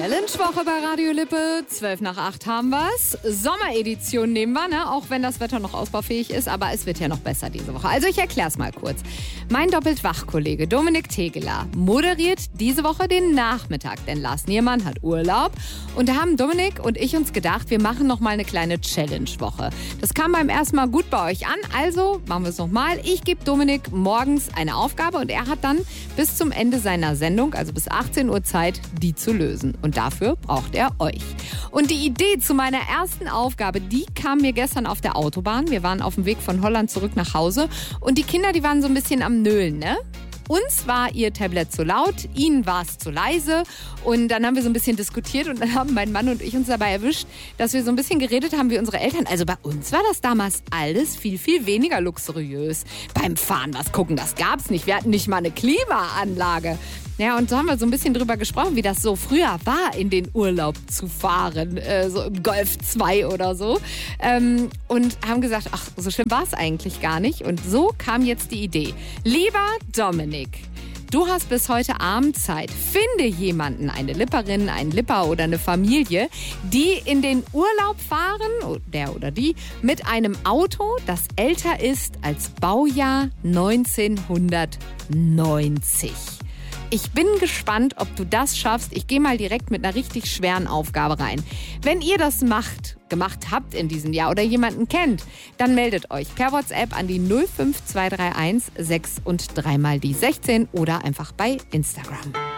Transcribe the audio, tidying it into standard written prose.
Challenge-Woche bei Radio Lippe. 7:55 haben wir's. Sommeredition nehmen wir, ne? Auch wenn das Wetter noch ausbaufähig ist, aber es wird ja noch besser diese Woche. Also ich erkläre es mal kurz. Mein Doppelt-Wach-Kollege Dominik Tegeler moderiert diese Woche den Nachmittag, denn Lars Niermann hat Urlaub. Und da haben Dominik und ich uns gedacht, wir machen noch mal eine kleine Challenge-Woche. Das kam beim ersten Mal gut bei euch an, also machen wir es nochmal. Ich gebe Dominik morgens eine Aufgabe und er hat dann bis zum Ende seiner Sendung, also bis 18 Uhr Zeit, die zu lösen. Und dafür braucht er euch. Und die Idee zu meiner ersten Aufgabe, die kam mir gestern auf der Autobahn. Wir waren auf dem Weg von Holland zurück nach Hause. Und die Kinder, die waren so ein bisschen am Nölen, ne? Uns war ihr Tablet zu laut, ihnen war es zu leise. Und dann haben wir so ein bisschen diskutiert und dann haben mein Mann und ich uns dabei erwischt, dass wir so ein bisschen geredet haben wie unsere Eltern. Also bei uns war das damals alles viel, viel weniger luxuriös. Beim Fahren was gucken, das gab's nicht. Wir hatten nicht mal eine Klimaanlage. Ja, und so haben wir so ein bisschen drüber gesprochen, wie das so früher war, in den Urlaub zu fahren, so im Golf 2 oder so. Und haben gesagt, ach, so schlimm war es eigentlich gar nicht. Und so kam jetzt die Idee. Lieber Dominik, du hast bis heute Abend Zeit. Finde jemanden, eine Lipperin, einen Lipper oder eine Familie, die in den Urlaub fahren, der oder die, mit einem Auto, das älter ist als Baujahr 1990. Ich bin gespannt, ob du das schaffst. Ich gehe mal direkt mit einer richtig schweren Aufgabe rein. Wenn ihr das gemacht habt in diesem Jahr oder jemanden kennt, dann meldet euch per WhatsApp an die 05231 6 und 3 mal die 16 oder einfach bei Instagram.